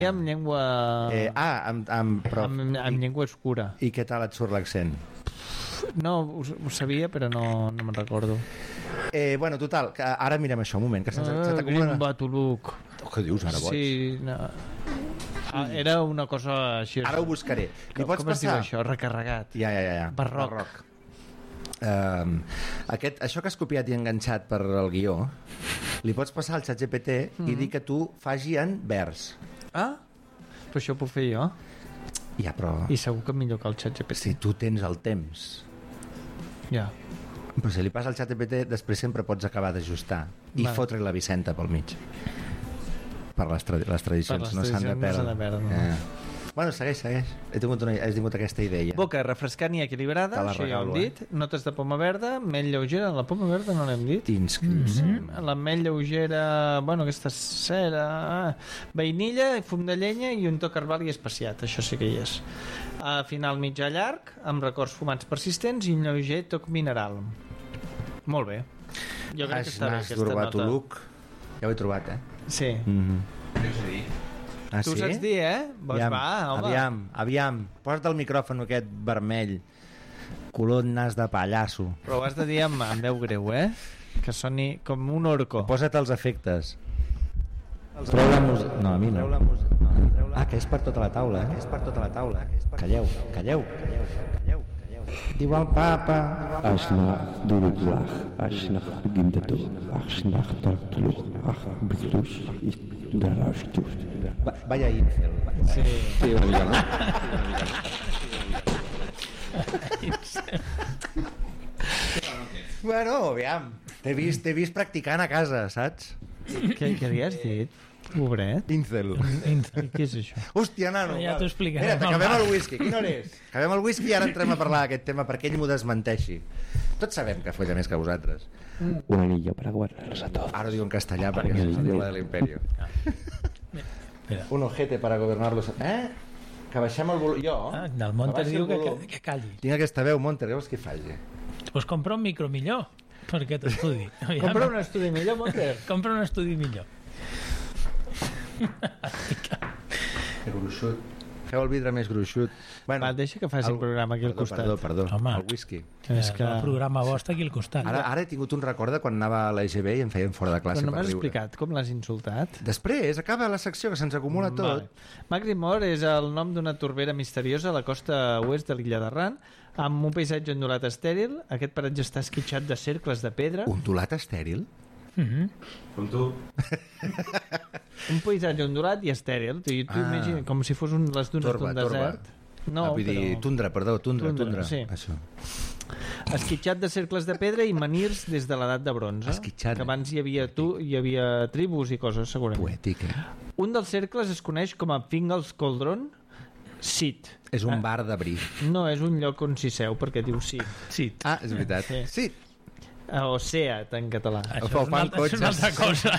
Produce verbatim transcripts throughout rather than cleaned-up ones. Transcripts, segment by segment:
amb llengua... Eh, ah, amb, amb, però... amb, amb llengua oscura. I què tal et surt l'accent? No, ho, ho sabia, però no, no me'n recordo. Eh, bueno, total, que ara mirem això, un moment, que se'ns Ah, se t'acumula... Grimbatuluc. Oh, què dius, ara boig? Sí, no. Ah, era una cosa així. Ara ho buscaré. Li Com, pots com es diu passar? això? Recarregat. Ja, ja, ja. ja. Barroc. Barroc. Um, aquest, això que has copiat i enganxat per el guió, li pots passar al ChatGPT mm. i dir que tu faci en vers. Ah, però això ho puc fer jo. Ja, però... I segur que millor que el ChatGPT. Si tu tens el temps. Ja. Però si li passa al ChatGPT, després sempre pots acabar d'ajustar i Vale. fotre la Vicenta pel mig. Per les, tra les tradicions, Per les no s'han de tradicions no perdre. s'han de perdre, no. Eh. Bueno, segueix, segueix. He tingut, una, he tingut aquesta idea. Boca refrescant i equilibrada, Te la això ja ho hem regalo, dit. Notes de poma verda, mel lleugera. La poma verda no l'hem dit. Inscripció. Mm-hmm. La mel lleugera, bueno, aquesta cera, ah, vainilla, fum de llenya i un toc herbal i especiat, això sí que hi és. A final mitjà llarg, amb records fumats persistents i un lleuger toc mineral. Molt bé. Jo crec que està bé aquesta nota. Ja ho he trobat, eh? Sí. Mm-hmm. Ah, Tu sí? saps dir, eh? Doncs aviam, va, home. Aviam, aviam. Posa't el micròfon aquest vermell, color nas de pallasso. Però ho has de dir amb, amb veu greu, eh? Que soni com un orco. Posa't els efectes. Treu la música. No, a mi no. Ah, que és per tota la taula, eh? És per tota la taula. Calleu, calleu. Calleu, calleu. Diu el papa. Ashnach duruklach, ashnach gindato, ashnach tartlu, ach bitus, darashtus. Va, vaya incel. Sí. Sí, una mica, no? Bueno, aviam. T'he vist, t'he vist practicant a casa, saps? Què, què li has dit? Pobret. Incel. Què és això? Hòstia, nano. Ja t'ho explicarem. Mira, acabem el whisky. Quina hora és? Acabem el whisky i ara entrem a parlar d'aquest tema perquè ell m'ho desmenteixi. Tots sabem que folla més que vosaltres. Un anillo para guardarlos a todos. Ara ho diu en castellà perquè és la de l'imperio. Un ojete para gobernarlos. Eh? Que baixem el volum. Jo? Ah, del Monter baixi diu el que, volum. que, que calli. Tinc aquesta veu, Monter, què vols que faci? Pues compra un micro millor per aquest estudi. Aviam. Compra un estudi millor, Monter. Compra un estudi millor. Que gruixut. Feu el vidre més gruixut. Bueno, Va, deixa que faci el programa aquí al perdó, costat. Perdó, perdó, Home. el whisky. És que... El programa vostre aquí al costat. Ara, ara he tingut un record de quan anava a l'E G B i em feien fora de classe Però no per m'has riure. explicat com l'has insultat? Després, acaba la secció que se'ns acumula tot. Vale. Magrimore és el nom d'una torbera misteriosa a la costa oest de l'illa de Ran, amb un paisatge ondulat estèril. Aquest paratge està esquitxat de cercles de pedra. Ondulat estèril? Mm-hmm. Com tu. Un paisatge ondulat i estèril. Tu, tu Ah. imagina, com si fos un, les dunes Torba, d'un desert. torba. No, ah, vull però... dir, tundra, perdó, tundra, Tundra, tundra. sí. Això. Esquitxat de cercles de pedra i manirs des de l'edat de bronze. Esquitxat. Que abans hi havia, tu, hi havia tribus i coses, segurament. Poètic, eh? Un dels cercles es coneix com a Fingal's Cauldron Sit. És un bar de bri. No, és un lloc on s'hi seu, perquè diu Sit. Sit. Ah, és veritat. Sí. Sí. O Seat, en català. Això Fa és una, altra, és una altra cosa.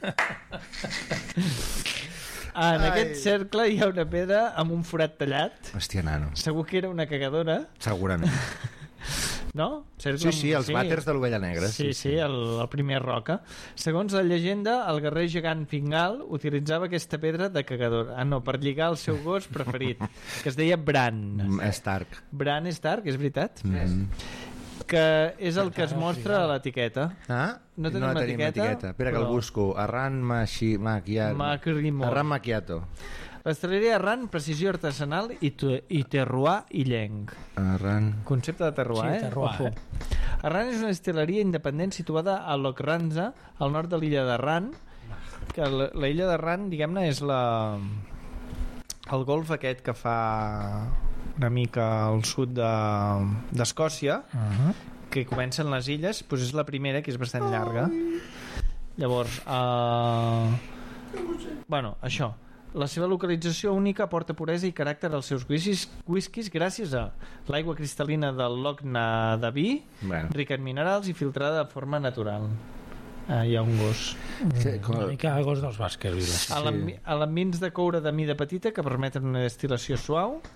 Ah, en Ai. aquest cercle hi ha una pedra amb un forat tallat. Hòstia, nano. Segur que era una cagadora, Segurament. no? Cercle Sí, amb- sí, els vàters de l'ovella negra. Sí, sí, el, el primer roca. Segons la llegenda, el guerrer gegant Fingal utilitzava aquesta pedra de cagadora. Ah, no, per lligar el seu gos preferit, que es deia Bran. Mm, Stark. Bran Stark, és veritat? Mm. Que és el que es mostra a l'etiqueta. Ah? No tenim la tenim etiqueta, etiqueta. Espera que però- el busco. Arran machi, maquiato. Macrimor. Arran macchiato. L'estrelleria Arran, precisió artesanal i, tu, i terroir illenc. Arran... Concepte de terroir, Sí, eh? terroir, Ojo. eh? Arran és una estel·leria independent situada a Locranza, al nord de l'illa de Ran, que la, la illa de Ran, diguem-ne, és la el golf aquest que fa una mica al sud de- d'Escòcia, de, Uh-huh. que comencen les illes, doncs és la primera, que és bastant llarga. Llavors, uh, bueno, això. La seva localització única aporta puresa i caràcter als seus whiskies, whiskies gràcies a l'aigua cristal·lina del Loch Nadaví, Bueno. rica en minerals i filtrada de forma natural. Ah, hi ha un gos. Sí, com... Una mica gos dels Baskervilles. Sí. Elements de coure de mida petita que permeten una destil·lació suau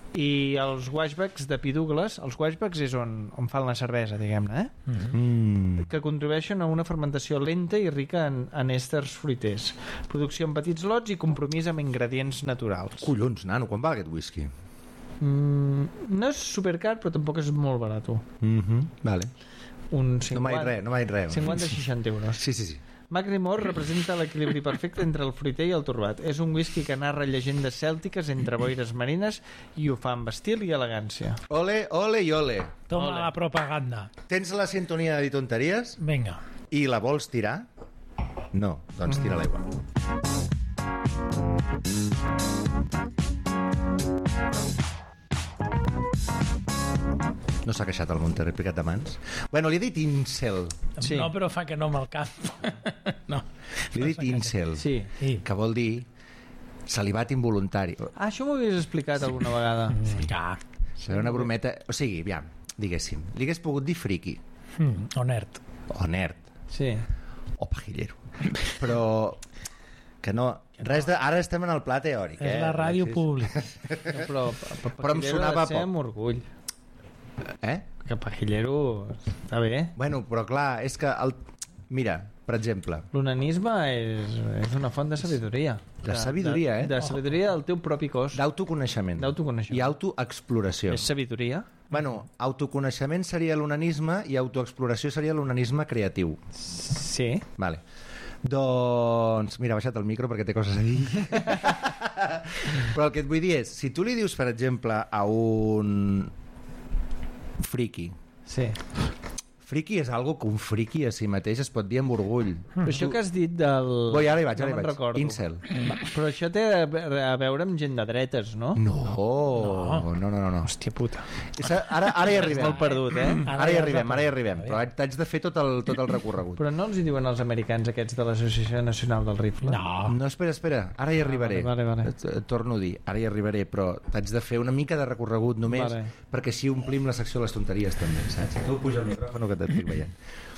I els washbacks de Pi Douglas, els washbacks és on, on fan la cervesa, diguem-ne, eh? Mm. Que contribueixen a una fermentació lenta i rica en, en èsters fruiters, producció en petits lots i compromís amb ingredients naturals. Collons, nano, quan va aquest whisky? Mm, no és supercar, però tampoc és molt barat. Mm-hmm. Vale. Un No cinquanta, m'ha dit res, no m'ha dit res. cinquanta a seixanta euros. Sí, sí, sí. Macklemore representa l'equilibri perfecte entre el fruiter i el torbat. És un whisky que narra llegendes cèltiques entre boires marines i ho fa amb estil i elegància. Ole, ole i ole. Toma Ole. la propaganda. Tens la sintonia de dir tonteries Vinga. i la vols tirar? No, doncs tira l'aigua. No s'ha queixat el Monter, he picat de mans. Bueno, li he dit incel. Sí. No, però fa que no amb el cap. No. Li he dit incel, Sí. Sí. que vol dir salivat involuntari. Ah, això m'ho havies explicat alguna vegada. Ja. Serà una brometa... O sigui, aviam, diguéssim, li hagués pogut dir friki, Mm, o nerd. o nerd, Sí. o pajillero. Però que no... Res de... Ara estem en el pla teòric, eh? És la ràdio Alexis? No, pública. però, però, Però em sonava poc. amb orgull. Eh? Que pajillero està bé. Bueno, però clar, és que... El... Mira, per exemple, L'onanisme és, és una font de sabidoria. De sabidoria, eh? De, de sabidoria del teu propi cos. d'autoconeixement. D'autoconeixement. I autoexploració. És sabidoria? Bueno, autoconeixement seria l'onanisme i autoexploració seria l'onanisme creatiu. Sí. Vale. Doncs, mira, ha baixat el micro perquè té coses a dir. Però el que et vull dir és, si tu li dius, per exemple, a un friki, Sí. friki és algo que un friki a si mateix es pot dir amb orgull. Però això que has dit del... Voi, ara hi vaig, no ara hi me'n vaig. recordo. Incel. Però això té a ve- a veure amb gent de dretes, no? No, no, no, no. no. Hòstia puta. Ara, ara hi És arribem. molt perdut, eh? Ara hi arribem, ara hi arribem. Però t'haig de fer tot el, tot el recorregut. Però no els hi diuen els americans aquests de l'Associació Nacional del Rifle? No. No, espera, espera, ara hi arribaré. vale, vale. Et, et torno a dir, ara hi arribaré, però t'haig de fer una mica de recorregut només, Vale. perquè així omplim la secció de les tonteries també, saps? Tu puja el micròfon que t'estic veient.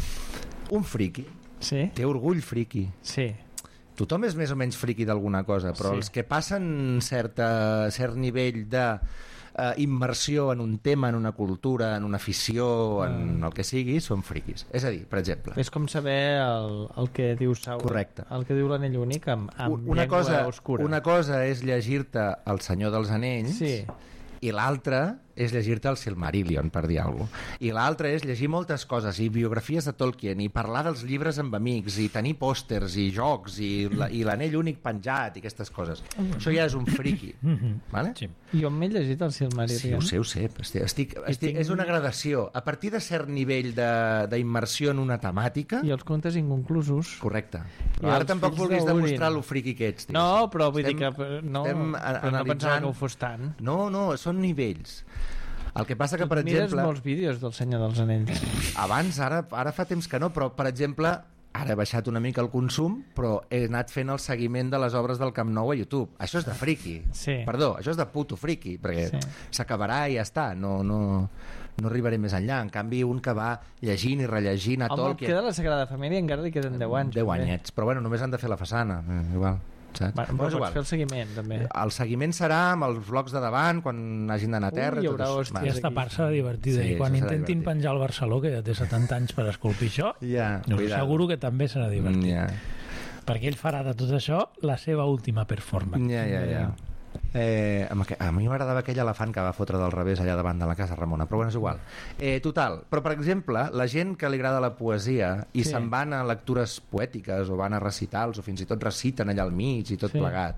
Un friki Sí? té orgull friki. Sí. Tothom és més o menys friki d'alguna cosa, però Sí. els que passen certa, cert nivell de eh, immersió en un tema, en una cultura, en una afició, en el que sigui, són friquis. És a dir, per exemple, És com saber el, el que diu Sau. Correcte. El que diu l'anell únic amb, amb una llengua cosa, oscura. una cosa és llegir-te El Senyor dels Anells, Sí. i l'altra és llegir-te el Silmarillion, per dir alguna cosa. I l'altra és llegir moltes coses, i biografies de Tolkien, i parlar dels llibres amb amics, i tenir pòsters, i jocs, i la- i l'anell únic penjat, i aquestes coses. Això ja és un friki. Vale? Sí. Jo m'he llegit el Silmarillion. Sí, ho sé, ho sé. Estic, estic, estic, tinc- és una gradació. A partir de cert nivell de- d'immersió en una temàtica... I els contes inconclusos. Correcte. I Però ara els tampoc fills vulguis d'Urin. demostrar lo friqui que ets. tio. No, però vull Estem- dir que... No, estem però no analitzant- pensava que ho fos tant. No, no, són nivells. El que passa que, per Mires exemple... molts vídeos del Senyor dels Anells. Abans, ara, ara fa temps que no, però, per exemple, ara he baixat una mica el consum, però he anat fent el seguiment de les obres del Camp Nou a YouTube. Això és de friki. Sí. Perdó, això és de puto friki, perquè Sí. s'acabarà i ja està. No, no, no arribaré més enllà. En canvi, un que va llegint i rellegint a Home, et Tolkien... queda la Sagrada Família i encara li queden deu anys. deu també. anyets. Però bueno, només han de fer la façana. Eh, igual, saps? Va, Però però és pots igual. fer el seguiment, també. El seguiment serà amb els blocs de davant, quan hagin d'anar a terra... Ui, hi tot haurà això. hòsties. Va. Aquesta part serà divertida. Sí, I quan això serà intentin divertit. penjar el Barceló, que ja té setanta anys per esculpir això, Ja, us cuidado. asseguro que també serà divertit. Ja, Perquè ell farà de tot això la seva última performance. ja, ja. ja. Eh, amb aqu- a mi m'agradava aquell elefant que va fotre del revés allà davant de la casa Ramona, però bueno, és igual. Eh, total, però per exemple, la gent que li agrada la poesia i Sí. se'n van a lectures poètiques o van a recitals o fins i tot reciten allà al mig i tot Sí. plegat,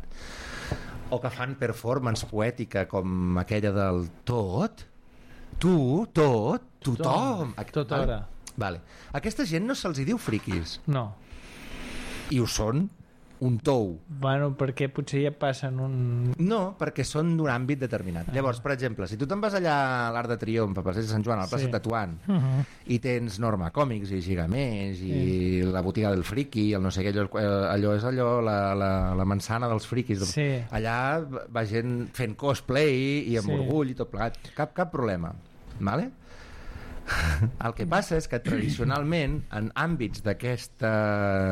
o que fan performance poètica com aquella del tot, tu, tot, tothom. Aqu- Tothora. Vale? Vale. Aquesta gent no se'ls hi diu friquis, No. i ho són un tou. Bueno, perquè potser ja passen un... No, perquè són d'un àmbit determinat. Ah. Llavors, per exemple, si tu te'n vas allà a l'Arc de Triomf, a Passeig de Sant Joan, a la plaça Sí. Tatuant, Uh -huh. i tens Norma Còmics i Gigamés i la botiga del friki, el no sé què, allò, allò és allò, la, la, la manzana dels friquis. Sí. Allà va gent fent cosplay i amb Sí. orgull i tot plegat. Cap, cap problema. Vale? El que passa és que tradicionalment en àmbits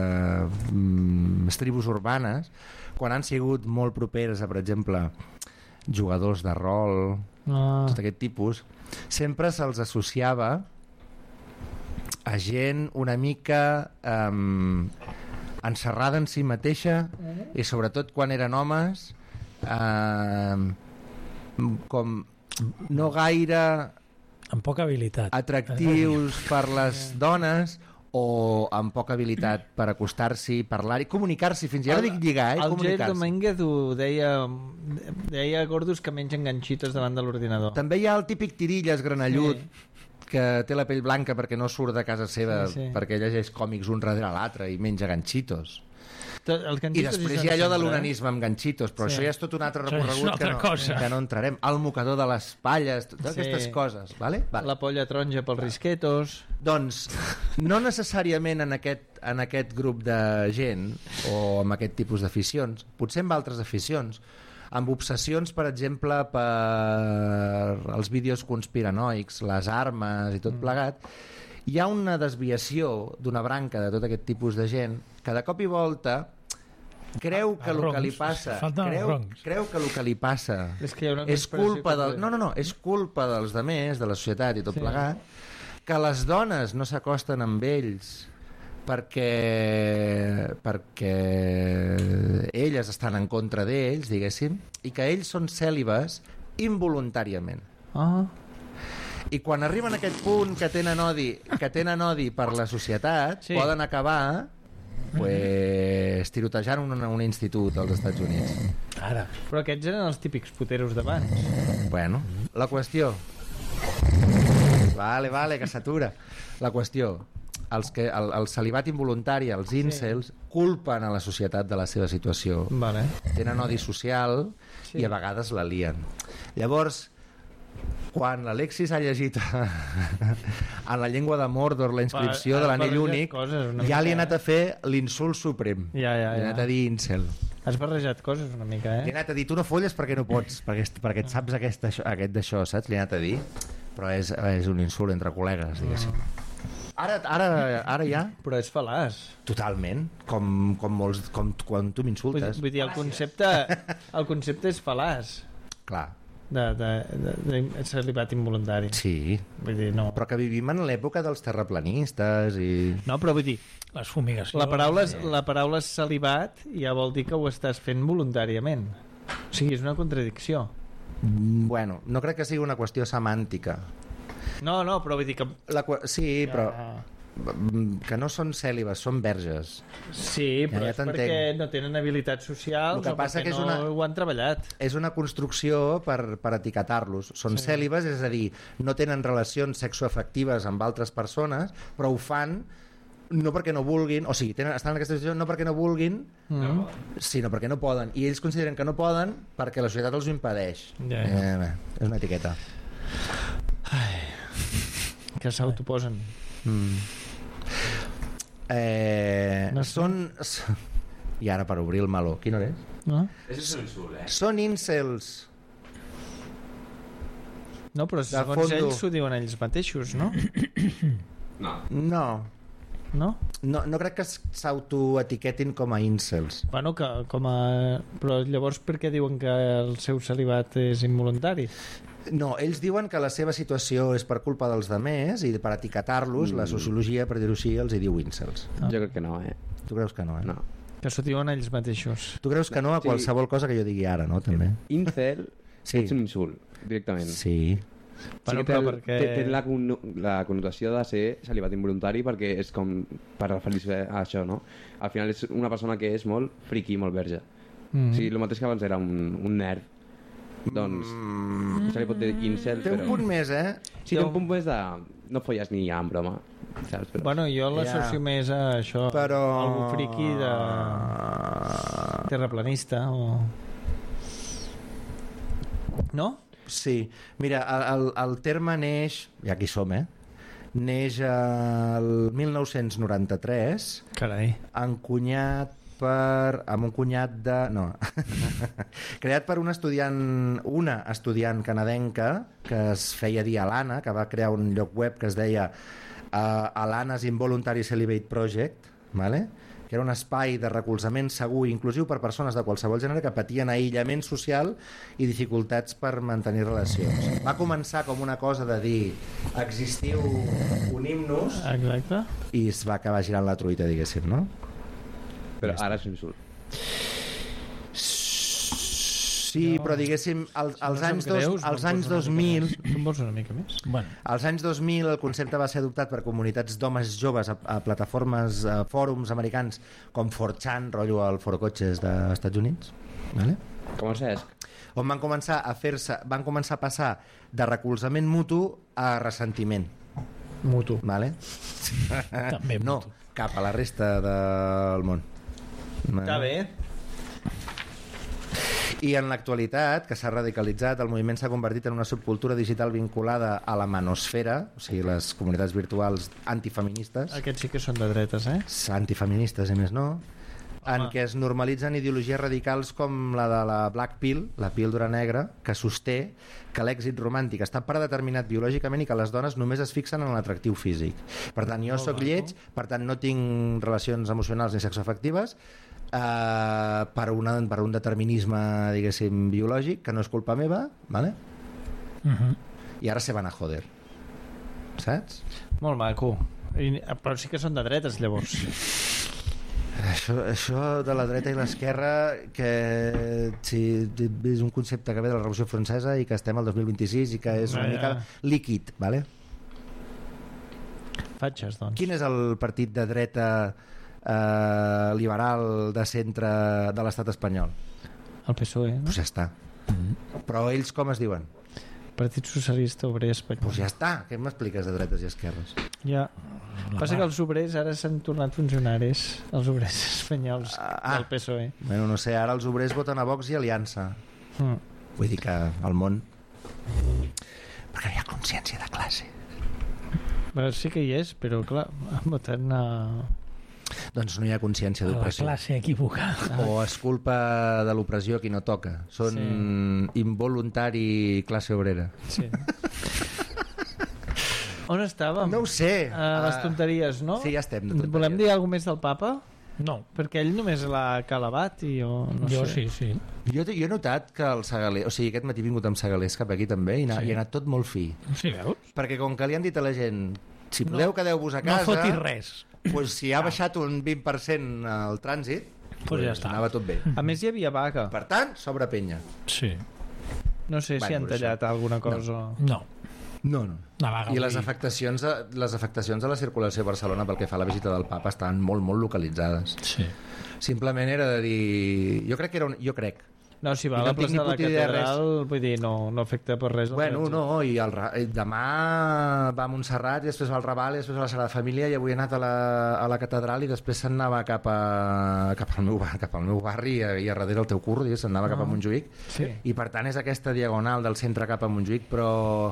d'aquestes mm, tribus urbanes, quan han sigut molt properes a, per exemple, jugadors de rol, Ah. tot aquest tipus, sempre se'ls associava a gent una mica um, encerrada en si mateixa i sobretot quan eren homes um, com no gaire Amb poca habilitat. atractius per les dones o amb poca habilitat per acostar-s'hi, parlar-hi, comunicar-s'hi, fins i ara dic lligar, eh? El Jair comunicar-s'hi. Domínguez ho deia, deia gordos que mengen ganxitos davant de l'ordinador. També hi ha el típic tirilles granellut que té la pell blanca perquè no surt de casa seva, Sí, sí. perquè llegeix còmics un darrere l'altre i menja ganxitos. Tot, el I ganxitos després són hi ha allò de sempre, eh? l'onanisme amb ganxitos, però Sí. això ja és tot un altre Això és recorregut una altra que, no, cosa. que no entrarem. El mocador de les palles, totes Sí. aquestes coses. Vale? Vale. La polla taronja pels risquetos. Doncs no necessàriament en aquest, en aquest grup de gent o amb aquest tipus d'aficions, potser amb altres aficions, amb obsessions, per exemple, per els vídeos conspiranoics, les armes i tot Mm. plegat, hi ha una desviació d'una branca de tot aquest tipus de gent que de cop i volta creu que el que li passa Falten els creu, roncs. creu que el que li passa És que hi ha una és conspiració culpa que- del... No, no, no, és culpa dels demés, de la societat i tot Sí. plegat, que les dones no s'acosten amb ells perquè perquè elles estan en contra d'ells, diguéssim, i que ells són cèlibes involuntàriament. Ah. I quan arriben a aquest punt que tenen odi, que tenen odi per la societat, Sí. poden acabar pues, tirotejant un, un institut als Estats Units. Ara. Però aquests eren els típics puteros d'abans. Bueno, la qüestió... Vale, vale, que s'atura. La qüestió, els que, el, el celibat involuntari, els incels, culpen a la societat de la seva situació. Vale. Tenen odi social Sí. i a vegades la lien. Llavors, quan l'Alexis ha llegit en la llengua de Mordor la inscripció Ha- de ha l'anell barrejat únic, coses una ja li ha mica, anat a fer l'insult suprem. Ja, ja, Li ha ja. anat a dir incel. Has barrejat coses una mica, Li ha eh? anat a dir, tu no folles perquè no pots, perquè, perquè et saps aquest, això, aquest d'això, saps? Li ha anat a dir. Però és, és un insult entre col·legues, diguéssim. Ara, ara, ara ja, Però és fal·laç. totalment, com, com, molts, com quan tu Vull, m'insultes. vull dir, el concepte, el concepte és fal·laç Clar, de, de, de, de celibat involuntari. sí, Vull dir, no. però que vivim en l'època dels terraplanistes i... No, però vull dir, Les fumigacions. la paraula, és, la paraula celibat ja vol dir que ho estàs fent voluntàriament. O sigui, és una contradicció. Bueno, no crec que sigui una qüestió semàntica. No, no, però vull dir que... La, qu- sí, però Ah, que no són cèlibes, són verges. sí, però Ja, ja és perquè t'entenc. no tenen habilitats socials El que o passa perquè que és no una- ho han treballat. És una construcció per, per etiquetar-los. Són sí. cèlibes, és a dir, no tenen relacions sexoafectives amb altres persones, però ho fan no perquè no vulguin, o sigui, tenen, estan en aquesta situació no perquè no vulguin, Mm. sinó perquè no poden. I ells consideren que no poden perquè la societat els ho impedeix. Ja, ja. Eh, bé, és una etiqueta. Que s'autoposen. Mm. Eh, No no sé. són... I ara per obrir el meló. Quina hora és? No? Eso es un insult, eh? Són incels. No, però segons fondo. ells ho diuen ells mateixos, no? No. No. No? No, no crec que s'autoetiquetin com a incels. Bueno, que, com a... Però llavors per què diuen que el seu celibat és involuntari? No, ells diuen que la seva situació és per culpa dels demés i per etiquetar-los, mm. la sociologia, per dir-ho així, els hi diu incels. Ah. Jo crec que no, eh? Tu creus que no, eh? No. Que s'ho diuen ells mateixos. Tu creus que no a Sí. qualsevol cosa que jo digui ara, no? També. Incel Sí. és un insult, directament. Sí. Bueno, sí que té, però el- perquè- té, té la, conno- la connotació de ser celibat involuntari perquè és com per referir-se a això, no? Al final és una persona que és molt friqui, molt verge. Mm. O sigui, el mateix que abans era un, un nerd. Doncs Mm. se li pot dir incel, Té un però... punt més, eh? Sí, té un punt més de... No folles ni en broma, saps? Però... Bueno, jo l'associo Ja. més a això, Però... algú friqui de terraplanista o... No? Sí. Mira, el, el terme neix... I aquí som, eh? Neix el mil nou-cents noranta-tres, Carai. encunyat per... amb un cunyat de... no. creat per un estudiant, una estudiant canadenca que es feia dir Alana, que va crear un lloc web que es deia uh, Alana's Involuntary Celibate Project, vale? que era un espai de recolzament segur i inclusiu per persones de qualsevol gènere que patien aïllament social i dificultats per mantenir relacions. Va començar com una cosa de dir existiu, unim-nos, Exacte. i es va acabar girant la truita, diguéssim, no? Però ara és un insult. Sí, no. Però diguéssim, als, als, anys, dos, greus, als anys dos mil... Tu en vols una mica més? Bueno. Als anys dos mil el concepte va ser adoptat per comunitats d'homes joves a, a plataformes, a fòrums americans com four chan, rotllo al Foro Cotxes dels Estats Units, vale? Com el Cesc. On van començar a fer-se, van començar a passar de recolzament mutu a ressentiment. Mutu. Vale? També no, mutu. Cap a la resta del món. Està bé. I en l'actualitat, que s'ha radicalitzat, el moviment s'ha convertit en una subcultura digital vinculada a la manosfera, o sigui, les comunitats virtuals antifeministes. Aquests sí que són de dretes, eh? Antifeministes, i més no. Home. En què es normalitzen ideologies radicals com la de la Black Pill, la píldora negra, que sosté que l'èxit romàntic està predeterminat biològicament i que les dones només es fixen en l'atractiu físic. Per tant, jo sóc lleig, per tant no tinc relacions emocionals ni sexoafectives, Uh, per, una, per un determinisme, diguéssim, biològic, que no és culpa meva, vale? Uh -huh. I ara se van a joder, saps? Molt maco. I, però sí que són de dretes, llavors. Això, això de la dreta i l'esquerra, que sí, és un concepte que ve de la Revolució Francesa i que estem al dos mil vint-i-sis i que és una ja, mica ja. líquid, vale? Fatxes, doncs. Quin és el partit de dreta eh, liberal de centre de l'estat espanyol? El P S O E, no? Pues ja està. Mm-hmm. Però ells com es diuen? Partit Socialista Obrer Espanyol. Pues ja està. Què m'expliques de dretes i esquerres? Ja. Passa que els obrers ara s'han tornat funcionaris, els obrers espanyols ah, del P S O E. Bueno, no sé, ara els obrers voten a Vox i Aliança. Mm. Vull dir que al món... Perquè hi ha consciència de classe. Però sí que hi és, però clar, voten a... Doncs no hi ha consciència A la d'opressió. classe equivocada. O és culpa de l'opressió qui no toca. Són Sí. involuntari classe obrera. Sí. On estàvem? No ho sé. A les Ah, tonteries, no? Sí, ja estem de tonteries. Volem dir alguna més del papa? No, Perquè ell només l'ha calabat i jo no jo sé. sí, sí. Jo, jo he notat que el segaler... O sigui, aquest matí he vingut amb segalers cap aquí també i, na, Sí. i ha anat tot molt fi. Sí, veus? Perquè com que li han dit a la gent si podeu, No. quedeu-vos a No casa... fotis res. Pues si ha baixat un vint per cent el trànsit, Pues ja està. anava tot bé. A més hi havia vaga. Per tant, sobre penya. Sí. No sé Bueno, si han per tallat alguna cosa. No. No, no. Una vaga I les avui. afectacions, a, les afectacions a la circulació a Barcelona pel que fa a la visita del papa estaven molt, molt localitzades. Sí. Simplement era de dir... Jo crec que era un... Jo crec. No, si va I a no la tinc plaça ni de la puta idea de catedral, vull dir, no, no afecta per res. el Bueno, trànsit. no, i el, Ra- i demà va a Montserrat i després va al Raval i després va a la Sagrada Família i avui he anat a la, a la catedral i després se'n anava cap, a, cap, al meu, bar- cap al meu barri i a, i a darrere el teu curro, i se'n anava Ah. cap a Montjuïc. Sí. I per tant és aquesta diagonal del centre cap a Montjuïc, però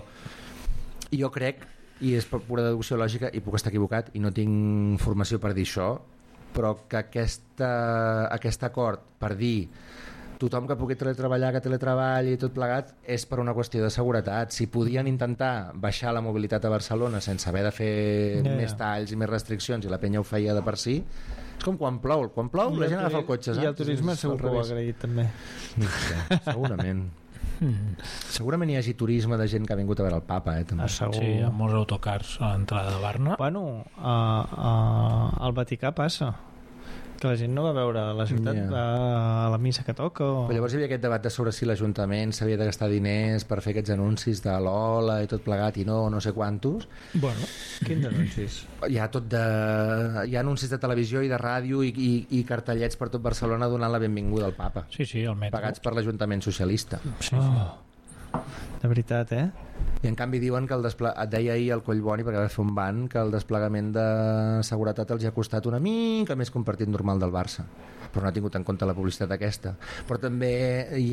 jo crec, i és per pura deducció lògica i puc estar equivocat i no tinc formació per dir això, però que aquesta, aquest acord per dir tothom que pugui teletreballar, que teletreballi i tot plegat, és per una qüestió de seguretat. Si podien intentar baixar la mobilitat a Barcelona sense haver de fer Ja, ja. més talls i més restriccions, i la penya ho feia de per si, és com quan plou. Quan plou I la el gent agafa turi- el cotxe, saps? I el turisme És segur al que ho ha revés. agraït també. No sé, segurament. Segurament hi hagi turisme de gent que ha vingut a veure el papa, eh, també. Ah, segur. Sí, amb molts autocars a l'entrada de Barna. Bueno, a, a, al Vaticà passa que la gent no va veure la ciutat, Ja. va a la missa que toca o... Però llavors hi havia aquest debat de sobre si l'Ajuntament s'havia de gastar diners per fer aquests anuncis de l'Ola i tot plegat i no, no sé quantos. Bueno, Quins anuncis? Hi ha tot de... hi ha anuncis de televisió i de ràdio i, i, i cartellets per tot Barcelona donant la benvinguda al papa, sí, sí, el metro. pagats per l'Ajuntament socialista. Sí, Oh, de veritat, eh? I en canvi diuen que el desple... et deia ahir el Collboni, perquè va fer un ban, que el desplegament de seguretat els hi ha costat una mica més que un partit normal del Barça, però no ha tingut en compte la publicitat aquesta. Però també hi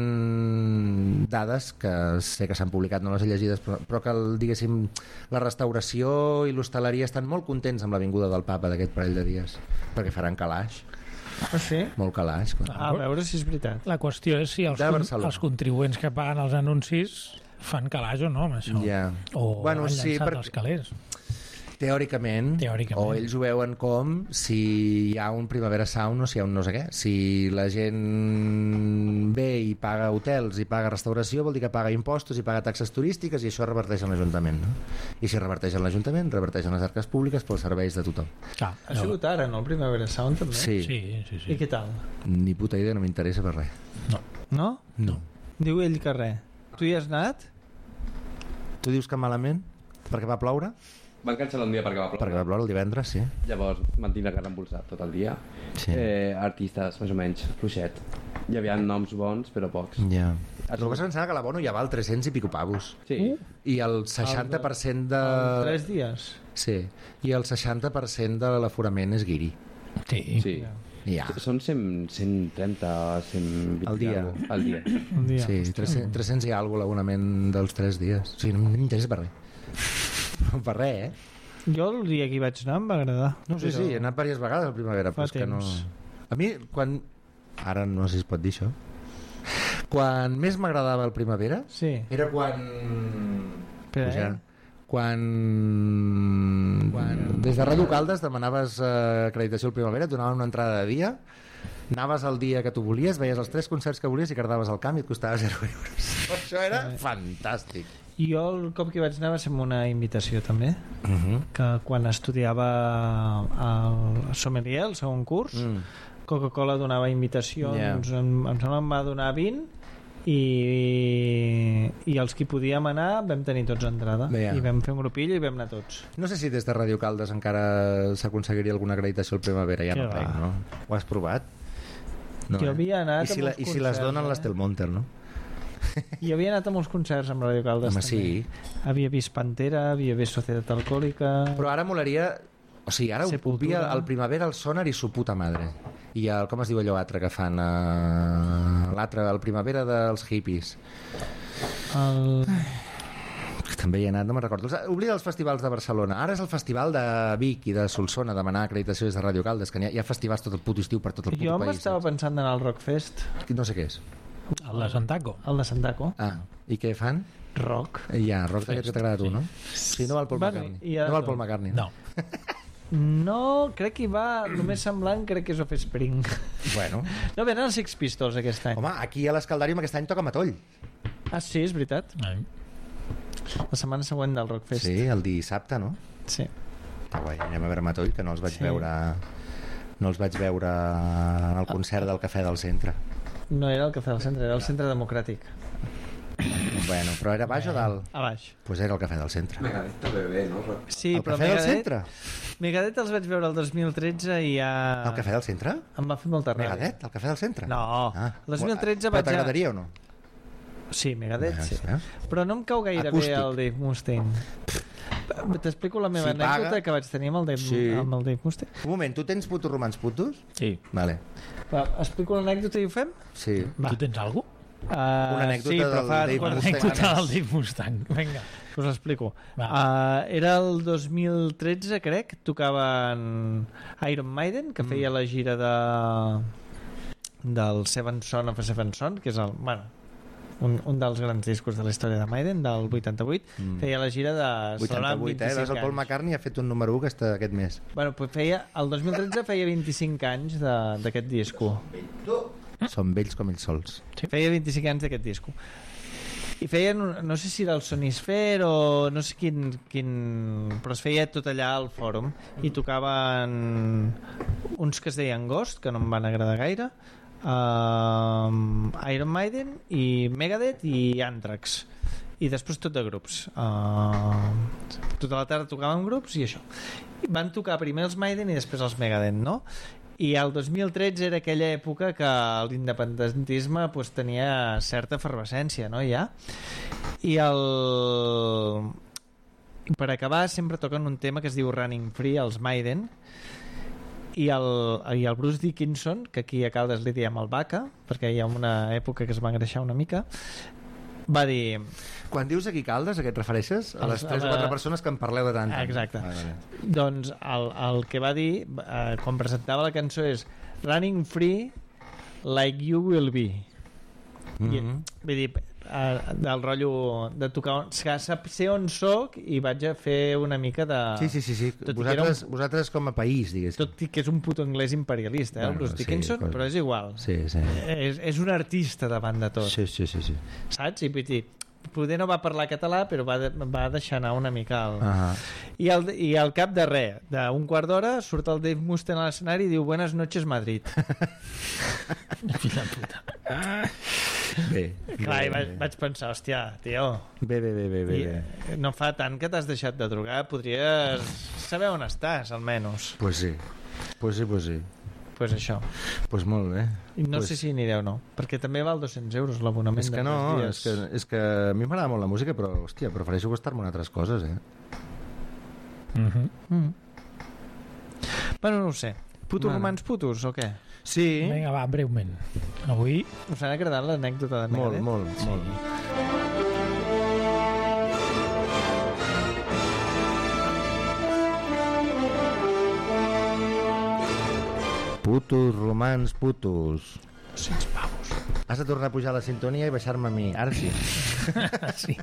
han dades que sé que s'han publicat, no les he llegides, però, però que el, diguéssim, la restauració i l'hostaleria estan molt contents amb la vinguda del papa d'aquest parell de dies, perquè faran calaix, Ah, sí? molt calaix, clar. A veure si és veritat. La qüestió és si els, De con Barcelona. els contribuents que paguen els anuncis fan calaix o no amb això. Ja. O Bueno, han sí, llançat perquè- els calés. Teòricament, Teòricament. o ells ho veuen com si hi ha un Primavera Sound o si hi ha un no sé què. Si la gent ve i paga hotels i paga restauració, vol dir que paga impostos i paga taxes turístiques i això reverteix en l'Ajuntament, no? I si reverteix en l'Ajuntament, reverteix en les arques públiques pels serveis de tothom. Clar, Ha sigut ara, no? El Primavera Sound, també? Sí, Sí, sí, sí. I què tal? ni puta idea, no m'interessa per res. No. No? No. Diu ell que res. Tu hi has anat? Tu dius que malament? Perquè va ploure? Van cancel·lar un dia perquè va ploure. Perquè va ploure el divendres, sí. Llavors van tindre que reembolsar tot el dia. Sí. Eh, artistes, més o menys, fluixet. Hi havia noms bons, però pocs. Ja. El que passa que a l'abono ja val tres-cents i pico pavos. Sí. I el seixanta per cent de... En tres dies? Sí. I el seixanta per cent de l'aforament és guiri. Sí. Sí. Ja. Són cent, cent trenta, cent vint Al dia. i alguna cosa al dia. Un dia. Sí, tres-cents, tres-cents i alguna cosa l'abonament dels tres dies. O sigui, no m'interessa per res. Per res, eh? Jo el dia que hi vaig anar em va agradar. No, sí, sí, he anat diverses vegades a primavera, Fa però és que no... temps. A mi, quan... Ara no sé si es pot dir això. Quan més m'agradava el primavera Sí. era quan... Espera, Pujar. eh? Quan... quan... Des de Ràdio Caldes demanaves eh, acreditació al primavera, et donaven una entrada de dia, anaves el dia que tu volies, veies els tres concerts que volies i cardaves el camp i et costava zero euros. Això era fantàstic. Jo el cop que hi vaig anar va ser amb una invitació també, Uh -huh. que quan estudiava al Sommelier, el segon curs, mm. Coca-Cola donava invitacions, Yeah. em, em sembla que em va donar vint i, i els que podíem anar vam tenir tots entrada. Yeah. I vam fer un grupillo i vam anar tots. No sé si des de Ràdio Caldes encara s'aconseguiria alguna acreditació al primavera, ja Què no va? crec, no? Ho has provat? No, Jo havia anat I si, a la, molts I si les concerts, donen eh? l'Estel Monter, no? I havia anat a molts concerts amb Radio Caldes. Home, també. sí. Havia vist Pantera, havia vist Societat Alcohòlica... Però ara molaria... O sigui, ara Sepultura. obvia el primavera, el Sonar i su puta madre. I el, com es diu allò altre que fan? Uh, l'altre, el primavera dels hippies. El... També hi he anat, no me'n recordo. Oblida els festivals de Barcelona. Ara és el festival de Vic i de Solsona, demanar acreditació des de Ràdio Caldes, que hi ha, hi ha festivals tot el puto estiu per tot el puto Jo país. m'estava pensant d'anar al Rockfest, No sé què és. El de Santaco. el de Santaco. Ah, i què fan? Rock. Ja, rock d'aquest que t'agrada a tu, no? Sí, no va el Paul Bueno, McCartney. i ara No va el no. Paul McCartney. No. No, crec que hi va el més semblant, crec que és Offspring. Bueno, No, venen els Six Pistols aquest any. home, aquí a l'Escaldàrium aquest any toca Matoll. Ah, sí, és veritat. Eh, La setmana següent del Rockfest. Sí, el dissabte, no? Sí. Està guai, anem a veure Matoll, que no els vaig Sí. veure no els vaig veure en el concert del Cafè del Centre. No era el Cafè del Centre, era el Centre Democràtic. Bueno, però era baix o dalt? A baix. Doncs pues era el Cafè del Centre. Megadeth també bé, no? Sí, el però Cafè del Megadeth, Centre? Megadeth els vaig veure el dos mil tretze i ja... El Cafè del Centre? Em va fer molta ràbia. Megadeth, el Cafè del Centre? No, Ah. el dos mil tretze Però vaig... t'agradaria o no? Sí, Megadeth, Ah, sí. veus? Però no em cau gaire Acústic. bé el Dave Mustaine. T'explico la meva Si paga- anècdota que vaig tenir amb el Dave, Sí. amb el Dave Mustaine. Un moment, tu tens putos romans putos? Sí. Vale, Va, explico l'anècdota i ho fem? sí. Va. Tu tens alguna Uh, Una anècdota sí, però del fa Dave quatre Mustaine. setmanes. Anècdota del Dave Mustang. Vinga. Us l'explico. Va. Uh, era el dos mil tretze, crec, tocaven Iron Maiden, que feia la gira de del Seven Son of a Seven Son, que és el, bueno, un, un dels grans discos de la història de Maiden, del vuitanta-vuit. Mm. Feia la gira de celebrant vuitanta-vuit, eh? vint-i-cinc Veus, el Paul anys. McCartney ha fet un número u que està aquest mes. Bueno, pues feia, el dos mil tretze feia vint-i-cinc anys de- d'aquest disco. Són vells com ells sols. Sí. Feia vint-i-cinc anys d'aquest disco. I feien, un- no sé si era el Sonisphere o no sé quin, quin... però es feia tot allà al fòrum i tocaven uns que es deien Ghost, que no em van agradar gaire, um, Iron Maiden i Megadeth i Anthrax, i després tot de grups. Uh, tota la tarda tocaven grups i això. I van tocar primer els Maiden i després els Megadeth, no? I el dos mil tretze era aquella època que l'independentisme pues, tenia certa efervescència, no? Ja. I el... per acabar sempre toquen un tema que es diu Running Free, els Maiden, i el, i el Bruce Dickinson, que aquí a Caldes li diem el Vaca, perquè hi ha una època que es va engreixar una mica, va dir... Quan dius aquí Caldes, a què et refereixes? A les Els- tres o a la- quatre persones que en parleu de tant. en tant. Exacte. Vale, vale. Doncs el, el que va dir eh, quan presentava la cançó és Running Free like you will be. I, Mhm. vull dir, a, del rotllo de tocar, sé on soc i vaig a fer una mica de... Sí, sí, sí, sí. Vosaltres, un... vosaltres com a país, diguéssim. Tot i que és un puto anglès imperialista, eh, bueno, el Bruce Dickinson, sí, però és igual. Sí, sí. És, és un artista davant de tot. Sí, sí, sí, sí. Saps? I vull dir, poder no va parlar català, però va, de, va deixar anar una mica el... Uh-huh. I, al, I al cap de res, d'un quart d'hora, surt el Dave Mustaine a l'escenari i diu Buenas noches, Madrid. Fill de puta. Bé. Clar, bé, i vaig, bé. vaig pensar, hòstia, tio... Bé, bé, bé, bé, bé. I, no fa tant que t'has deixat de drogar, podries saber on estàs, almenys. Pues sí, pues sí, pues sí. Pues això. Pues molt bé. I no pues... sé si anireu o no, perquè també val dos-cents euros l'abonament. És que no, és que, és que a mi m'agrada molt la música, però, hòstia, prefereixo gastar-me en altres coses, eh? Mm-hmm. Mm. Bueno, no ho sé. Putos bueno. romans putos, o què? Sí. Vinga, va, breument. Avui... Us ha agradat l'anècdota de Molt, Megadeth? molt, sí. molt. Putos, romans, putos. dos-cents pavos. Has de tornar a pujar la sintonia i baixar-me a mi. Ara sí. sí.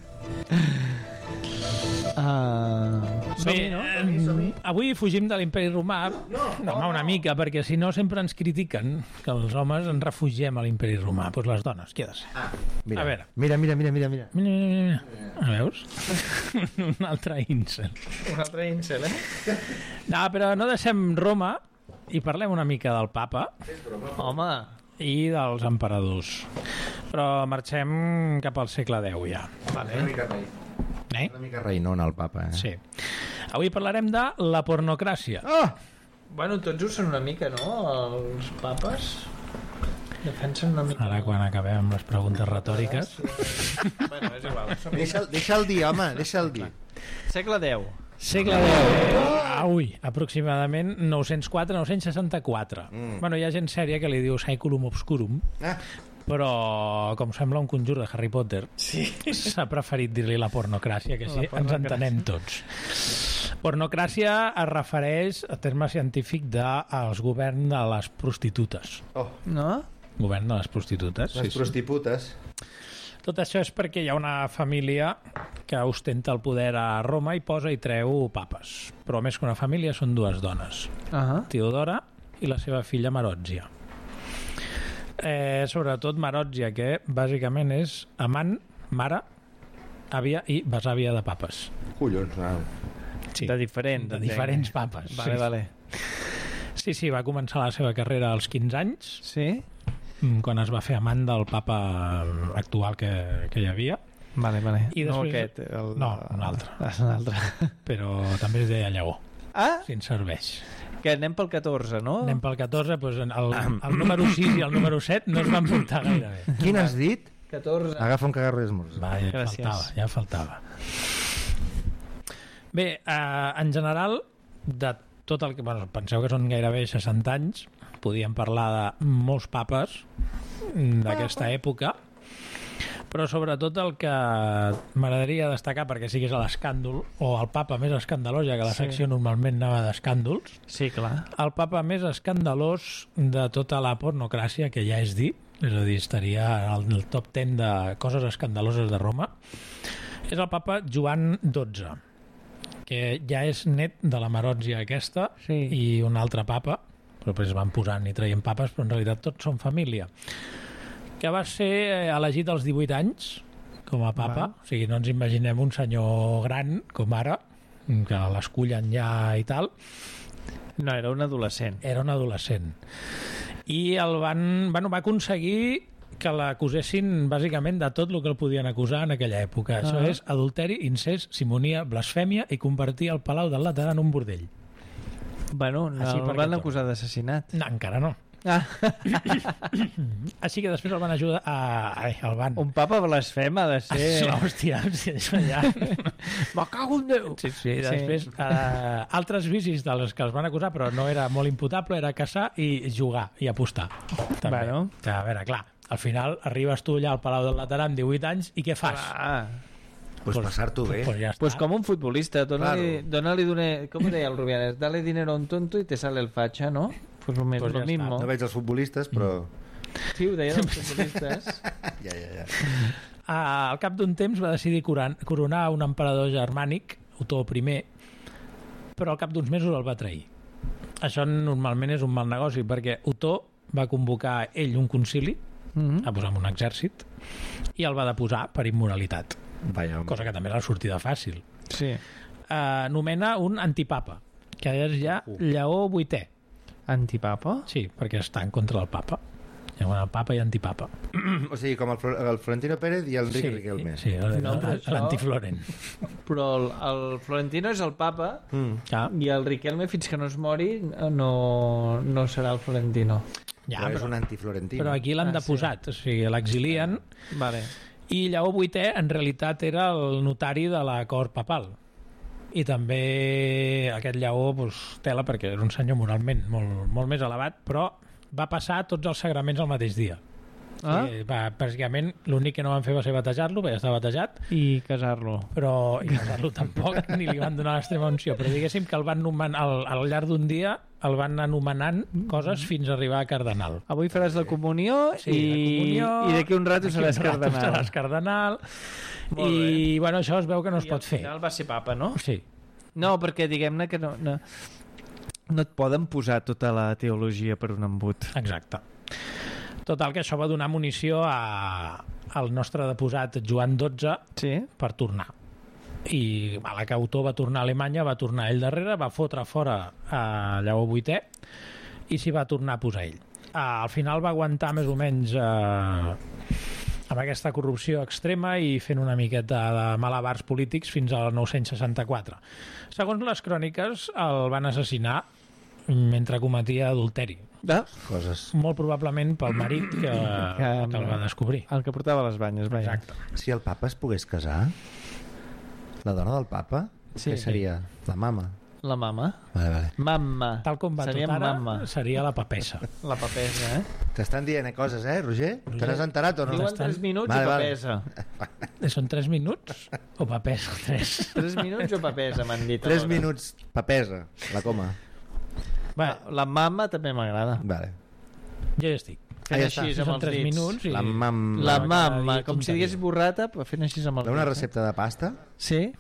Uh... Bé, no? eh, avui fugim de l'imperi romà, no, no, home, una mica, perquè si no sempre ens critiquen que els homes ens refugiem a l'imperi romà. Doncs pues les dones, què ha de ser? Ah, mira, a veure. Mira, mira, mira, mira, mira. Mira, mira, mira. A veus? Un altre incel. Un altre incel, eh? No, però no deixem Roma i parlem una mica del papa. Home... I dels emperadors. Però marxem cap al segle deu ja. Vale. Una mica rei. Eh? Una mica reinona el papa, eh? Sí. Avui parlarem de la pornocràcia. Oh! Bueno, tots ho són una mica, no? Els papes defensen una mica... Ara quan acabem amb les preguntes retòriques... Bueno, és igual. Deixa'l deixa dir, home, deixa'l dir. Segle deu. Segle deu. Avui, aproximadament nou-cents quatre a nou-cents seixanta-quatre. Mm. Bueno, hi ha gent sèria que li diu Saeculum Obscurum, ah. però, com sembla un conjur de Harry Potter, sí. s'ha preferit dir-li la pornocràcia, que sí, ens entenem tots. Pornocràcia es refereix a terme científic dels governs de les prostitutes. Oh. No? Govern de les prostitutes. Les sí, prostitutes. Sí. Tot això és perquè hi ha una família que ostenta el poder a Roma i posa i treu papes. Però més que una família són dues dones. Uh-huh. Teodora i la seva filla Maròtzia. Eh, sobretot Maròtzia, que bàsicament és amant, mare, àvia i besàvia de papes. Collons, no. Sí, de diferent. De diferents papes. Vale, sí. vale. Sí, sí, va començar la seva carrera als quinze anys. Sí? Quan es va fer amant del papa actual que, que hi havia. Vale, vale. I després... No aquest. El... No, un altre. Un altre. Però també es deia Lleó. Ah? Si ens serveix. Que anem pel catorze, no? Anem pel catorze, doncs el, el número sis i el número set no es van portar gaire bé. Quin has dit? catorze. Agafa un cagarro d'esmorzar. Va, ja Gràcies. faltava, ja faltava. Bé, eh, en general, de tot el que... Bueno, penseu que són gairebé seixanta anys, podíem parlar de molts papes d'aquesta època, però sobretot el que m'agradaria destacar, perquè siguis a l'escàndol, o el papa més escandalós, ja que la secció sí. normalment anava d'escàndols, sí, clar. El papa més escandalós de tota la pornocràcia, que ja és dir, és a dir, estaria al top deu de coses escandaloses de Roma, és el papa Joan dotze, que ja és net de la Maròtzia aquesta, sí. i un altre papa, però després van posant i traient papes, però en realitat tots són família, que va ser elegit als divuit anys com a papa, va. O sigui, no ens imaginem un senyor gran com ara, que l'escullen ja i tal. No, era un adolescent. Era un adolescent. I el van, bueno, va aconseguir que l'acusessin bàsicament de tot el que el podien acusar en aquella època. Ah. Això és adulteri, incest, simonia, blasfèmia i convertir el Palau del Laterà en un bordell. Bueno, no el van acusar d'assassinat. No, encara no. Ah. Així que després el van ajudar a... Ai, el van... Un papa blasfema ha de ser... Ah, hòstia, hòstia, això ja... Me cago en Déu! Sí, sí, després sí. Uh, altres vicis dels que els van acusar, però no era molt imputable, era caçar i jugar i apostar. També. Bueno. A veure, clar, al final arribes tu allà al Palau del Laterà amb divuit anys i què fas? Ah. Pues, pues passar-t'ho bé. Pues, ja pues com un futbolista, dona-li, claro. dona-li done... Com ho deia el Rubianes? Dale dinero a un tonto i te sale el facha, ¿no? Pues lo, pues lo mismo. No veig els futbolistes, però... Sí, ho deien els futbolistes. ja, ja, ja. al cap d'un temps va decidir curan- coronar un emperador germànic, Otó I, però al cap d'uns mesos el va trair. Això normalment és un mal negoci, perquè Otó va convocar ell un concili, Mm-hmm. a posar amb un exèrcit, i el va deposar per immoralitat, Vaja, cosa que també era la sortida fàcil. Sí. Uh, nomena un antipapa, que és ja Lleó vuitè. Antipapa? Sí, perquè està en contra del papa. Hi ha el papa i antipapa. o sigui, com el, Flo- el Florentino Pérez i el Enrique Sí, Riquelme. sí, el- No, però el- això- l'antifloren. Però el, el Florentino és el papa Mm. Ja, i el Riquelme, fins que no es mori, no, no serà el Florentino. ja, però és però, un antiflorentino. però aquí l'han Ah, sí. deposat, o sigui, l'exilien, Vale. i Lleó vuitè en realitat era el notari de la cort papal. I també aquest Lleó, doncs, tela, perquè era un senyor moralment molt, molt més elevat, però va passar tots els sagraments al mateix dia. Ah? I, va, bàsicament, l'únic que no van fer va ser batejar-lo, perquè ja estava batejat, I casar-lo. però i casar-lo tampoc, ni li van donar l'extrema unció, però diguéssim que el van nomenar, al, al llarg d'un dia el van anomenant coses fins a arribar a cardenal. Avui faràs la comunió Sí, i, la comunió, i d'aquí un rato d'aquí seràs un rato cardenal. seràs cardenal. Molt I, bueno, això es veu que no es I pot al fer. final va ser papa, no? Sí, No, perquè diguem-ne que no, no, no et poden posar tota la teologia per un embut. exacte. Total, que això va donar munició a, al nostre deposat Joan dotze Sí? per tornar. I a la que Otó va tornar a Alemanya, va tornar ell darrere, va fotre fora a Lleó vuitè i s'hi va tornar a posar ell. Uh, al final va aguantar més o menys uh, amb aquesta corrupció extrema i fent una miqueta de malabars polítics fins al nou-cents seixanta-quatre. Segons les cròniques, el van assassinar mentre cometia adulteri. Ah, Coses. Molt probablement pel marit que, que el va descobrir. el que portava les banyes, vaja. Exacte. Si el papa es pogués casar, la dona del papa, Sí. què seria? La mama. La mama. Vale, vale. Mamma. Tal com va Seria tot ara, mamma. seria la papessa. La papesa, eh? T'estan dient eh, coses, eh, Roger? Te n'has enterat o no? Diuen estan- tres minuts Vale, i vale. papesa. Són tres minuts o papessa? Tres. Tres minuts o papesa, m'han dit. Tres alhora. minuts, papesa, la coma. Bé, La mamma també m'agrada. Vale. jo ja estic. Fent Ah, ja així està. Si amb són els tres dits. minuts i... La mam... La cada mamma, dia com si tonteria. digués borrata, però fent així amb els Una dits. recepta de pasta? Sí?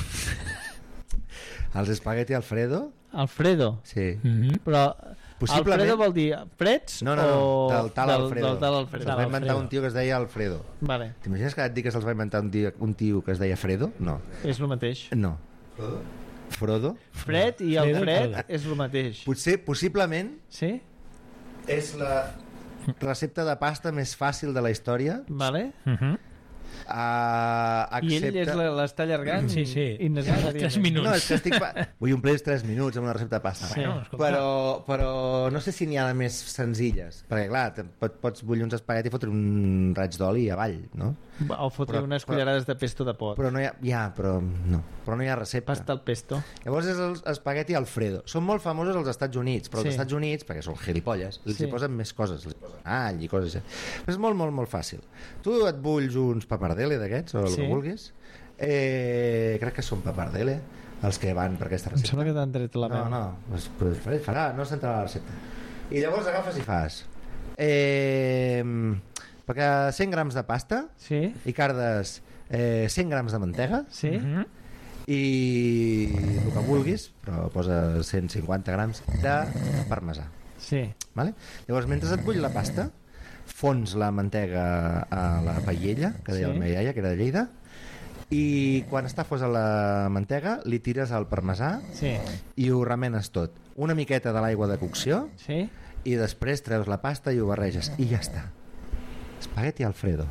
Els espagueti Alfredo? Alfredo. Sí. Mhm. Però Possiblement- Alfredo vol dir freds No, no, no, o... del tal Alfredo. Del tal Els Alfredo. va inventar Alfredo. un tio que es deia Alfredo. Vale, T'imagines que et dic que se'ls va inventar un tio, un tio que es deia Fredo? No. és el mateix. No. Frodo? Fred i Fredo i Alfred Frodo. és el mateix. Potser, possiblement, Sí? és la recepta de pasta més fàcil de la història. Vale. Mhm. Uh, I ell és excepte... la- l'està allargant Sí, sí. innecessàriament. Tres minuts. No, és que estic... Pa... Vull omplir els tres minuts amb una recepta de pasta. Sí. Bueno, escolta, Però, però no sé si n'hi ha de més senzilles. Perquè, clar, te- pot, pots bullir uns espagueti i fotre un raig d'oli avall, no? O fotre Però- unes però- cullerades de pesto de pot. Però no hi ha... Ja, però no. Però no hi ha recepta. Pasta al pesto. Llavors és el espagueti Alfredo. Són molt famosos als Estats Units, però als Sí. Estats Units, perquè són gilipolles, els Sí. hi posen més coses. Els hi posen all i coses així. Però és molt, molt, molt fàcil. Tu et bulls uns papardelle d'aquests, o el Sí. que vulguis. Eh, crec que són papardelle, els que van per aquesta Em recepta. sembla que t'han tret la No, veu. no, pues, pues, faré- farà, no s'entrarà la recepta. I llavors agafes i fas eh, perquè cent grams de pasta Sí? i cardes eh, cent grams de mantega Sí? Mhm. i el que vulguis, però posa cent cinquanta grams de parmesà. Sí. Vale? Llavors, mentre et bull la pasta, fons la mantega a la paella, que deia Sí. la meva iaia, que era de Lleida, i quan està fosa la mantega, li tires el parmesà Sí. i ho remenes tot. Una miqueta de l'aigua de cocció Sí? i després treus la pasta i ho barreges. I ja està. Espagueti Alfredo.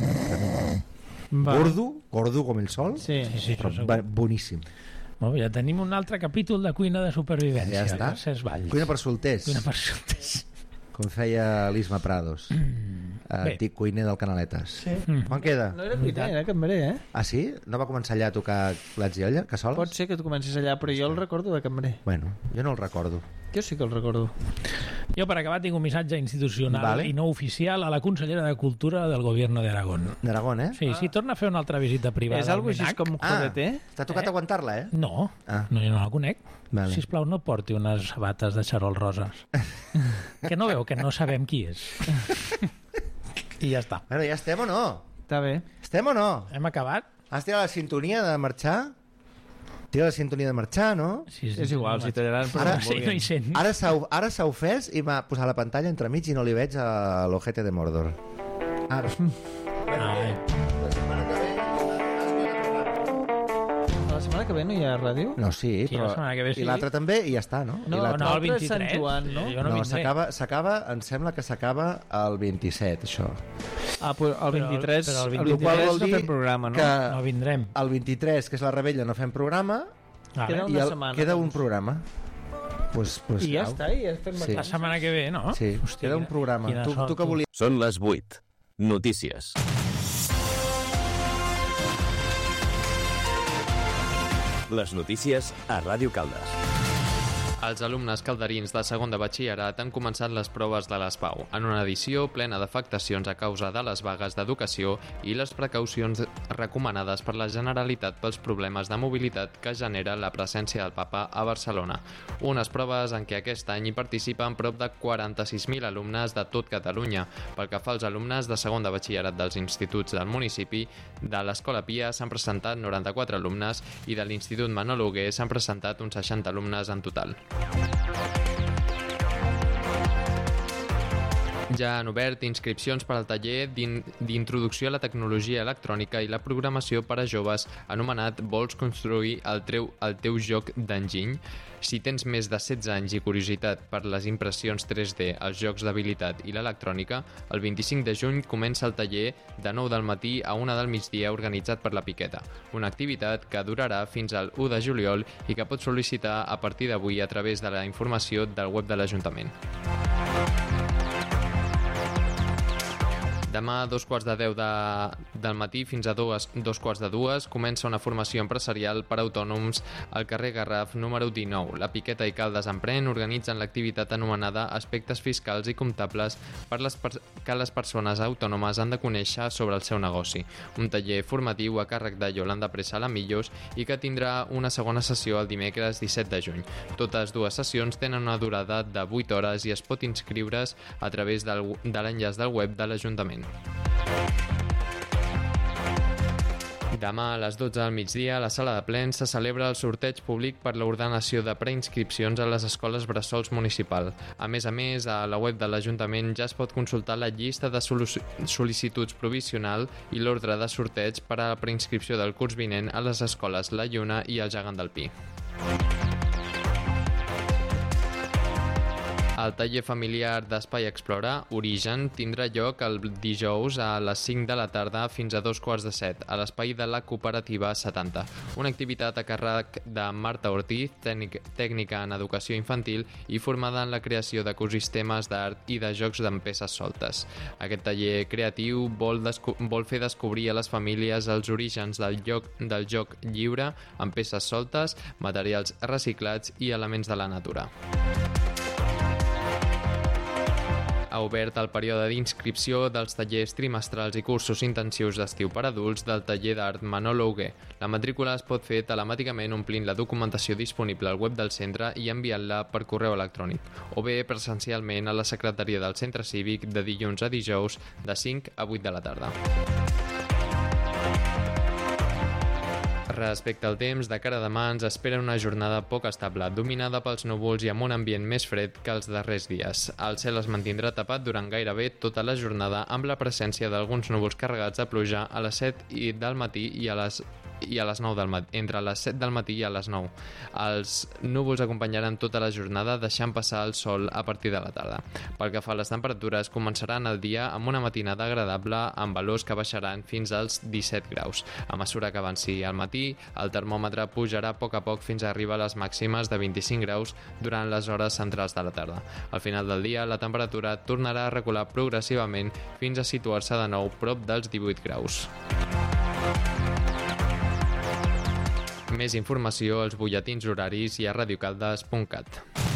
Va. Gordo, gordo com el sol, Sí. Sí, sí, però això segur. ba- boníssim. Molt bé, ja tenim un altre capítol de cuina de supervivència. Ja està. Mercès Valls. Cuina per solters, Cuina per solters. com feia l'Isma Prados, Bé. antic cuiner del Canaletes. Sí. Quan queda? No era cuiner, era cambrer, eh? Ah, sí? No va començar allà a tocar plats i olla, cassoles? Pot ser que tu comencis allà, però jo el recordo de cambrer. Bueno, jo no el recordo. Jo sí que el recordo. Jo, per acabar, tinc un missatge institucional Vale. i no oficial a la consellera de Cultura del Gobierno d'Aragón. D'Aragón, eh? Sí, si torna a fer una altra visita privada És al algo així Menac... com Ah, joveter? t'ha tocat Eh? aguantar-la, eh? No, Ah. no, jo no la conec. Vale. Sisplau, no porti unes sabates de xarol roses. Que no veu que no sabem qui és. I ja està. Bueno, ja estem o no? Està bé. Estem o no? Hem acabat? Has tirat la sintonia de marxar? Tira la sintonia de marxar, no? Sí, sí, És igual, si tallaran per Ara- on Sí, no hi vulguin. sent. Ara s'ha ara s'ha ofès i m'ha posat la pantalla entremig i no li veig a l'ojete de Mordor. Ara. Ai. La setmana que ve no hi ha ràdio? No, sí, Sí, però... la setmana que ve sí. I l'altre també, i ja està, no? No, I l'altre- No, el l'altre és Sant vint-i-tres. Joan, no? Jo no, No, vindré. s'acaba, s'acaba, em sembla que s'acaba el vint-i-set, això. Ah, però el vint-i-tres, però el el vint-i-tres vint-i-tres vol no dir fem programa, no? que No vindrem. el vint-i-tres, que és la rebella, no fem programa, Vale. Queda i una el, setmana, queda un doncs. programa. Pues, pues, I ja au. està, i ja fem Sí. vacances. La setmana que ve, no? Sí, Hòstia, queda un quina- programa. quina Tu, sort, tu que tu. volies... Són les vuit. Notícies. Les notícies a Ràdio Caldes. Els alumnes calderins de segon de batxillerat han començat les proves de l'ESPAU, en una edició plena d'afectacions a causa de les vagues d'educació i les precaucions recomanades per la Generalitat pels problemes de mobilitat que genera la presència del papa a Barcelona. Unes proves en què aquest any hi participen prop de quaranta-sis mil alumnes de tot Catalunya. Pel que fa als alumnes de segon de batxillerat dels instituts del municipi, de l'Escola Pia s'han presentat noranta-quatre alumnes i de l'Institut Manol Hugué s'han presentat uns seixanta alumnes en total. Ja han obert inscripcions per al taller d'in- d'introducció a la tecnologia electrònica i la programació per a joves anomenat Vols construir el, treu, el teu joc d'enginy? Si tens més de setze anys i curiositat per les impressions tres D, els jocs d'habilitat i l'electrònica, el vint-i-cinc de juny comença el taller de nou del matí a una del migdia organitzat per la Piqueta, una activitat que durarà fins al u de juliol i que pots sol·licitar a partir d'avui a través de la informació del web de l'Ajuntament. Demà a dos quarts de deu de, del matí fins a dos, dos quarts de dues comença una formació empresarial per a autònoms al carrer Garraf número dinou. La Piqueta i Caldes Emprèn organitzen l'activitat anomenada Aspectes fiscals i comptables per les per que les persones autònomes han de conèixer sobre el seu negoci. Un taller formatiu a càrrec de Yolanda Pressa Lamillos i que tindrà una segona sessió el dimecres disset de juny. Totes dues sessions tenen una durada de vuit hores i es pot inscriure's a través del, de l'enllaç del web de l'Ajuntament. Demà a les dotze del migdia a la sala de plens se celebra el sorteig públic per l'ordenació de preinscripcions a les escoles bressols municipal. A més a més, a la web de l'Ajuntament ja es pot consultar la llista de sol·licituds provisional i l'ordre de sorteig per a la preinscripció del curs vinent a les escoles La Lluna i el Gegant del Pi. El taller familiar d'Espai Explora, Origen, tindrà lloc el dijous a les cinc de la tarda fins a dos quarts de set, a l'espai de la Cooperativa setanta. Una activitat a càrrec de Marta Ortiz, tècnic, tècnica en educació infantil i formada en la creació d'ecosistemes d'art i de jocs amb peces soltes. Aquest taller creatiu vol, vol fer descobrir a les famílies els orígens del, lloc, del joc lliure amb peces soltes, materials reciclats i elements de la natura. Ha obert el període d'inscripció dels tallers trimestrals i cursos intensius d'estiu per adults del taller d'art Manol Hugué. La matrícula es pot fer telemàticament omplint la documentació disponible al web del centre i enviant-la per correu electrònic, o bé presencialment a la secretaria del centre cívic de dilluns a dijous de cinc a vuit de la tarda. Respecte al temps, de cara a demà ens espera una jornada poc estable, dominada pels núvols i amb un ambient més fred que els darrers dies. El cel es mantindrà tapat durant gairebé tota la jornada amb la presència d'alguns núvols carregats de pluja a les set del matí i a les i a les nou del matí, entre les set del matí i a les nou. Els núvols acompanyaran tota la jornada, deixant passar el sol a partir de la tarda. Pel que fa a les temperatures, començaran el dia amb una matinada agradable amb valors que baixaran fins als disset graus. A mesura que avanci al matí, el termòmetre pujarà a poc a poc fins a arribar a les màximes de vint-i-cinc graus durant les hores centrals de la tarda. Al final del dia, la temperatura tornarà a recular progressivament fins a situar-se de nou prop dels divuit graus. Més informació als butlletins horaris i a radiocaldes punt cat.